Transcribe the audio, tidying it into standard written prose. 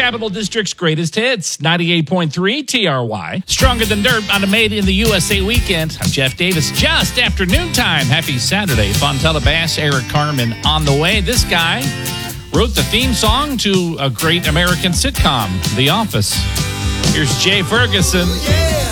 Capital District's greatest hits, 98.3 TRY. Stronger Than Dirt on a Made in the USA weekend. I'm Jeff Davis, just after noontime. Happy Saturday. Fontella Bass, Eric Carmen on the way. This guy wrote the theme song to a great American sitcom, The Office. Here's Jay Ferguson. Yeah.